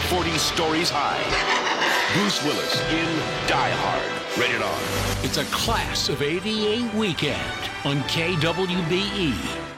40 stories high. Bruce Willis in Die Hard. Rated R. It's a class of '88 weekend on KWBE.